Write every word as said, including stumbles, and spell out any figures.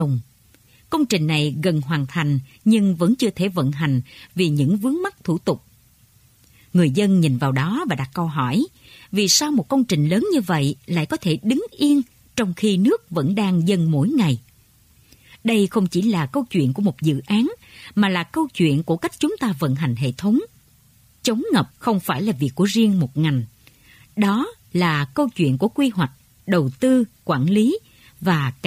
Công trình này gần hoàn thành nhưng vẫn chưa thể vận hành vì những vướng mắc thủ tục. Người dân nhìn vào đó và đặt câu hỏi, vì sao một công trình lớn như vậy lại có thể đứng yên trong khi nước vẫn đang dâng mỗi ngày? Đây không chỉ là câu chuyện của một dự án, mà là câu chuyện của cách chúng ta vận hành hệ thống. Chống ngập không phải là việc của riêng một ngành. Đó là câu chuyện của quy hoạch, đầu tư, quản lý và